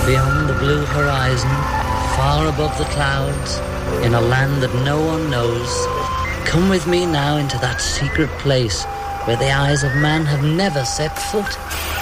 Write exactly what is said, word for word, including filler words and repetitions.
Beyond the blue horizon, far above the clouds, in a land that no one knows, come with me now into that secret place where the eyes of man have never set foot.